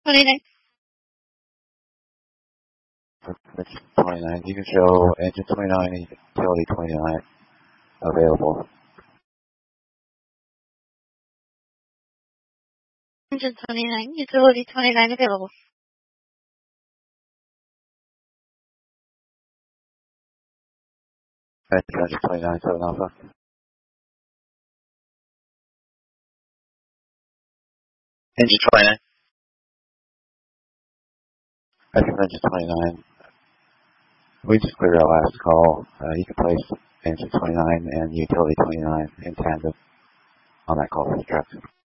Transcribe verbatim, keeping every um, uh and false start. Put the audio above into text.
twenty-nine. twenty-nine, you can show engine twenty-nine and utility twenty-nine available. Engine twenty-nine, utility twenty-nine available. Engine twenty-nine, seven Alpha. Engine twenty-nine. Engine twenty-nine. We just cleared our last call. Uh, you can place engine twenty-nine and utility twenty-nine in tandem on that call for the truck.